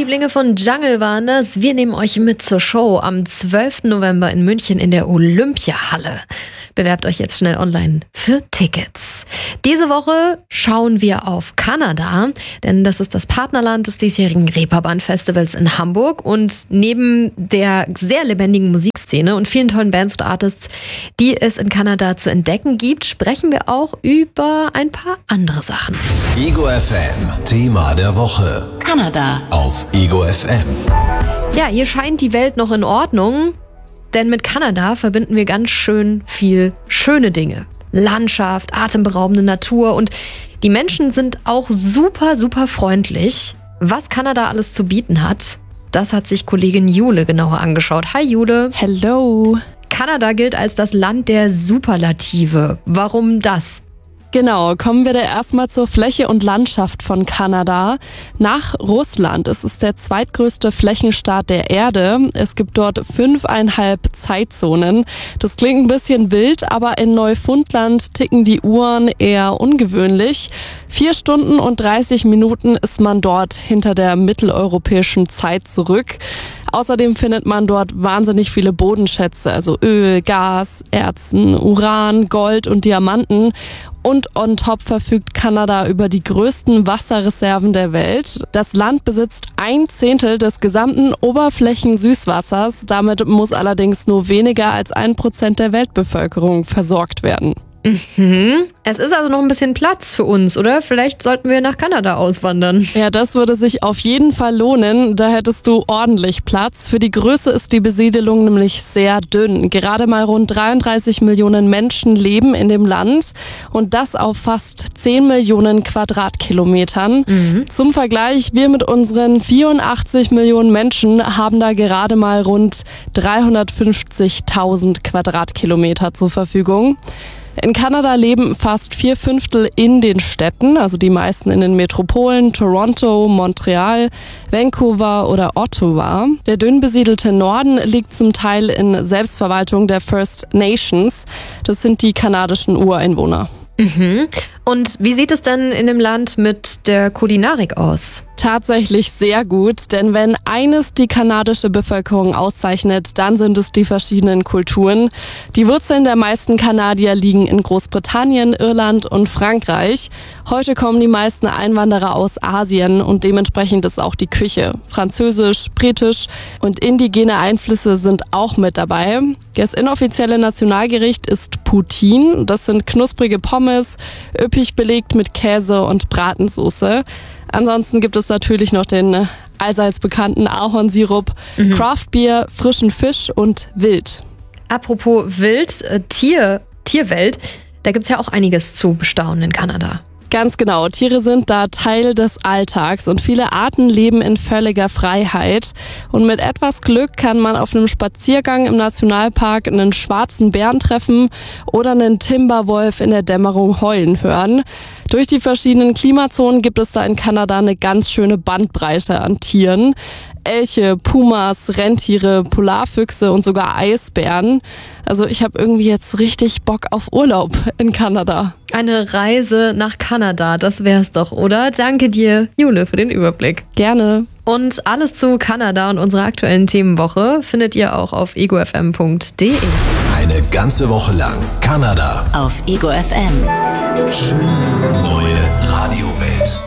Lieblinge von Jungle waren das. Wir nehmen euch mit zur Show am 12. November in München in der Olympiahalle. Bewerbt euch jetzt schnell online für Tickets. Diese Woche schauen wir auf Kanada, denn das ist das Partnerland des diesjährigen Reeperbahn-Festivals in Hamburg. Und neben der sehr lebendigen Musikszene und vielen tollen Bands und Artists, die es in Kanada zu entdecken gibt, sprechen wir auch über ein paar andere Sachen. Ego FM, Thema der Woche. Kanada Auf Ego FM. Ja, hier scheint die Welt noch in Ordnung. Denn mit Kanada verbinden wir ganz schön viel schöne Dinge. Landschaft, atemberaubende Natur und die Menschen sind auch super, super freundlich. Was Kanada alles zu bieten hat, das hat sich Kollegin Jule genauer angeschaut. Hi Jule. Hello. Kanada gilt als das Land der Superlative. Warum das? Genau, kommen wir da erstmal zur Fläche und Landschaft von Kanada. Nach Russland ist es der zweitgrößte Flächenstaat der Erde. Es gibt dort 5,5 Zeitzonen. Das klingt ein bisschen wild, aber in Neufundland ticken die Uhren eher ungewöhnlich. 4 Stunden und 30 Minuten ist man dort hinter der mitteleuropäischen Zeit zurück. Außerdem findet man dort wahnsinnig viele Bodenschätze, also Öl, Gas, Erzen, Uran, Gold und Diamanten. Und on top verfügt Kanada über die größten Wasserreserven der Welt. Das Land besitzt 1/10 des gesamten Oberflächensüßwassers. Damit muss allerdings nur weniger als 1% der Weltbevölkerung versorgt werden. Es ist also noch ein bisschen Platz für uns, oder? Vielleicht sollten wir nach Kanada auswandern. Ja, das würde sich auf jeden Fall lohnen. Da hättest du ordentlich Platz. Für die Größe ist die Besiedelung nämlich sehr dünn. Gerade mal rund 33 Millionen Menschen leben in dem Land und das auf fast 10 Millionen Quadratkilometern. Zum Vergleich, wir mit unseren 84 Millionen Menschen haben da gerade mal rund 350.000 Quadratkilometer zur Verfügung. In Kanada leben fast 4/5 in den Städten, also die meisten in den Metropolen Toronto, Montreal, Vancouver oder Ottawa. Der dünn besiedelte Norden liegt zum Teil in Selbstverwaltung der First Nations. Das sind die kanadischen Ureinwohner. Und wie sieht es denn in dem Land mit der Kulinarik aus? Tatsächlich sehr gut, denn wenn eines die kanadische Bevölkerung auszeichnet, dann sind es die verschiedenen Kulturen. Die Wurzeln der meisten Kanadier liegen in Großbritannien, Irland und Frankreich. Heute kommen die meisten Einwanderer aus Asien und dementsprechend ist auch die Küche. Französisch, britisch und indigene Einflüsse sind auch mit dabei. Das inoffizielle Nationalgericht ist Poutine. Das sind knusprige Pommes, üppig belegt mit Käse und Bratensoße. Ansonsten gibt es natürlich noch den allseits bekannten Ahornsirup, Craftbier, frischen Fisch und Wild. Apropos Wild, Tierwelt, da gibt's ja auch einiges zu bestaunen in Kanada. Ganz genau, Tiere sind da Teil des Alltags und viele Arten leben in völliger Freiheit. Und mit etwas Glück kann man auf einem Spaziergang im Nationalpark einen schwarzen Bären treffen oder einen Timberwolf in der Dämmerung heulen hören. Durch die verschiedenen Klimazonen gibt es da in Kanada eine ganz schöne Bandbreite an Tieren. Elche, Pumas, Rentiere, Polarfüchse und sogar Eisbären. Also ich habe irgendwie jetzt richtig Bock auf Urlaub in Kanada. Eine Reise nach Kanada, das wär's doch, oder? Danke dir, Jule, für den Überblick. Gerne. Und alles zu Kanada und unserer aktuellen Themenwoche findet ihr auch auf egofm.de. Eine ganze Woche lang Kanada. auf Ego FM. Schöne neue Radiowelt.